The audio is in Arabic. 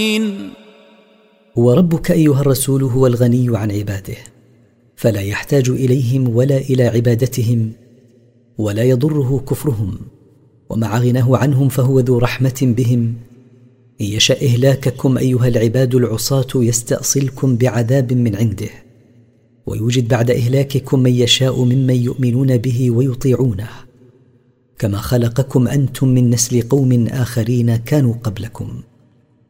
وربك أيها الرسول هو الغني عن عباده، فلا يحتاج إليهم ولا إلى عبادتهم، ولا يضره كفرهم، ومع غناه عنهم فهو ذو رحمة بهم. إن يشأ إهلاككم أيها العباد العصاة يستأصلكم بعذاب من عنده، ويوجد بعد إهلاككم من يشاء ممن يؤمنون به ويطيعونه، كما خلقكم أنتم من نسل قوم آخرين كانوا قبلكم.